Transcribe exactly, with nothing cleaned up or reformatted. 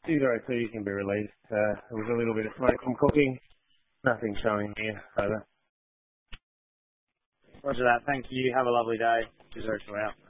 zero two can be released. Uh, there was a little bit of smoke from cooking. Nothing showing here. Over. Roger that. Thank you. Have a lovely day. zero two out.